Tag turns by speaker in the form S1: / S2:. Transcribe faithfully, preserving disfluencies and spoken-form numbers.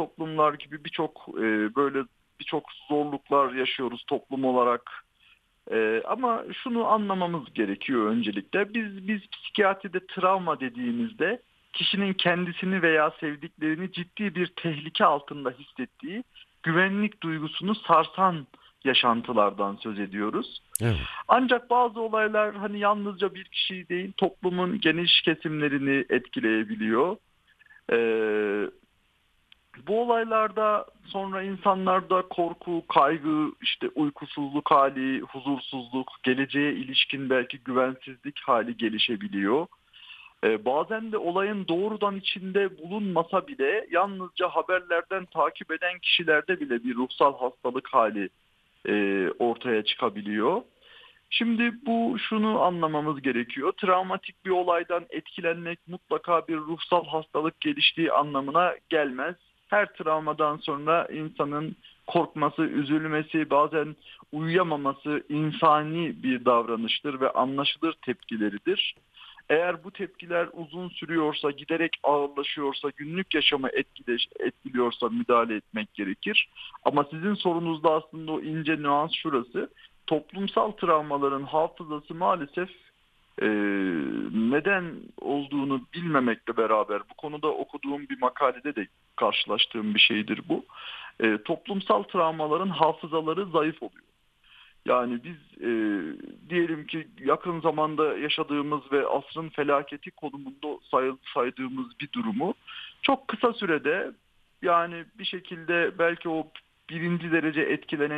S1: toplumlar gibi birçok e, böyle birçok zorluklar yaşıyoruz toplum olarak. E, ama şunu anlamamız gerekiyor öncelikle. Biz biz psikiyatride travma dediğimizde kişinin kendisini veya sevdiklerini ciddi bir tehlike altında hissettiği, güvenlik duygusunu sarsan yaşantılardan söz ediyoruz.
S2: Evet.
S1: Ancak bazı olaylar hani yalnızca bir kişiyi değil, toplumun geniş kesimlerini etkileyebiliyor. Ee, Bu olaylarda sonra insanlarda korku, kaygı, işte uykusuzluk hali, huzursuzluk, geleceğe ilişkin belki güvensizlik hali gelişebiliyor. Ee, bazen de olayın doğrudan içinde bulunmasa bile yalnızca haberlerden takip eden kişilerde bile bir ruhsal hastalık hali e, ortaya çıkabiliyor. Şimdi bu şunu anlamamız gerekiyor. Travmatik bir olaydan etkilenmek mutlaka bir ruhsal hastalık geliştiği anlamına gelmez. Her travmadan sonra insanın korkması, üzülmesi, bazen uyuyamaması insani bir davranıştır ve anlaşılır tepkileridir. Eğer bu tepkiler uzun sürüyorsa, giderek ağırlaşıyorsa, günlük yaşamı etkileş, etkiliyorsa müdahale etmek gerekir. Ama sizin sorunuzda aslında o ince nüans şurası. Toplumsal travmaların hafızası maalesef e, neden olduğunu bilmemekle beraber bu konuda okuduğum bir makalede de karşılaştığım bir şeydir bu. E, toplumsal travmaların hafızaları zayıf oluyor. Yani biz e, diyelim ki yakın zamanda yaşadığımız ve asrın felaketi konumunda say- saydığımız bir durumu çok kısa sürede yani bir şekilde belki o birinci derece etkilenen